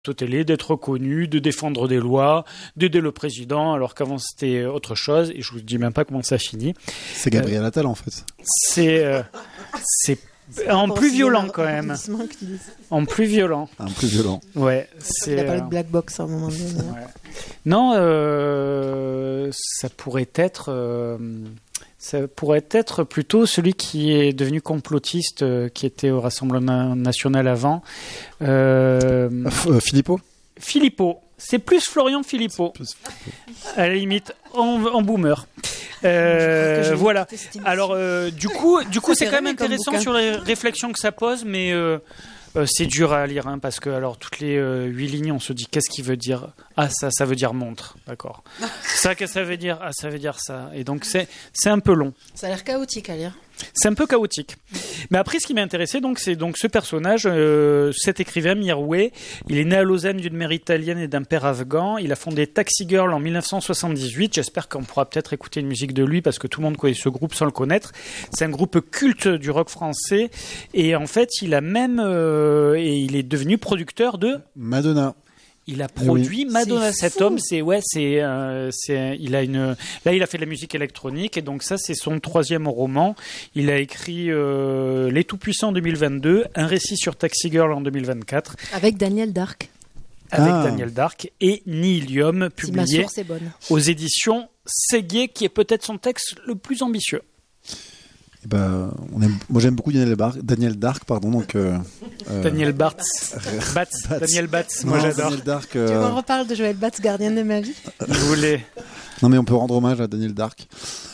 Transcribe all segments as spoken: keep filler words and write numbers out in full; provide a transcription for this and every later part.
aux télé, d'être reconnu, de défendre des lois, d'aider le président, alors qu'avant c'était autre chose, et je vous dis même pas comment ça finit. C'est Gabriel euh, Attal en fait. C'est, euh, c'est en plus violent quand même. En plus violent. En plus violent. Ouais. C'est, il a parlé de Black Box à un moment donné. Ouais. Non, euh, ça pourrait être... Euh, Ça pourrait être plutôt celui qui est devenu complotiste, euh, qui était au Rassemblement national avant. Euh... Euh, Philippot Philippot. C'est plus Florian Philippot. Plus... À la limite, en, en boomer. Euh, voilà. Alors, euh, du coup, du coup, c'est quand même intéressant sur les réflexions que ça pose, mais euh, euh, c'est dur à lire, hein, parce que alors toutes les euh, huit lignes, on se dit qu'est-ce qu'il veut dire. Ah, ça, ça veut dire montre, d'accord. Ça, qu'est-ce que ça veut dire? Ah, ça veut dire ça. Et donc c'est c'est un peu long. Ça a l'air chaotique à lire. C'est un peu chaotique. Mais après, ce qui m'a intéressé, donc, c'est donc ce personnage, euh, cet écrivain, Mirwais. Il est né à Lausanne d'une mère italienne et d'un père afghan. Il a fondé Taxi Girl en dix-neuf cent soixante-dix-huit. J'espère qu'on pourra peut-être écouter une musique de lui parce que tout le monde connaît ce groupe sans le connaître. C'est un groupe culte du rock français. Et en fait, il a même, euh, et il est devenu producteur de Madonna. Il a produit oui. Madonna. C'est cet fou. homme, c'est ouais, c'est, euh, c'est, il a une. Là, il a fait de la musique électronique et donc ça, c'est son troisième roman. Il a écrit euh, Les Tout-Puissants en deux mille vingt-deux, un récit sur Taxi Girl en deux mille vingt-quatre, avec Daniel Dark. Avec ah. Daniel Dark et Nihilium, publié si aux éditions Séguier, qui est peut-être son texte le plus ambitieux. Eh ben, on aime, moi j'aime beaucoup Daniel, Bar, Daniel Dark, pardon, donc euh, euh, Daniel Batz, Batz, Daniel Batz, moi non, j'adore. Daniel Dark. Euh... Tu euh... m'en reparles de Joël Batz, gardien de ma vie. Je voulais. Non mais on peut rendre hommage à Daniel Dark.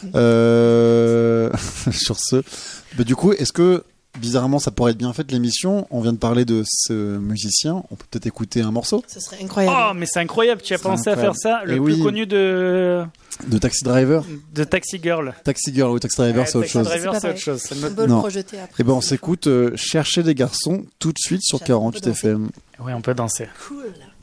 Euh... Sur ce, bah, du coup, est-ce que bizarrement ça pourrait être bien fait l'émission? On vient de parler de ce musicien, on peut peut-être écouter un morceau. Ce serait incroyable. Oh mais c'est incroyable, tu as pensé incroyable. à faire ça, le Et plus oui. connu de. De Taxi Driver. De Taxi Girl. Taxi Girl ou Taxi Driver, ouais, c'est autre chose. Taxi Driver, c'est autre chose. On peut le projeter après. Et ben on s'écoute euh, Chercher les garçons tout de suite sur quarante-huit F M. Oui, on peut danser. Cool.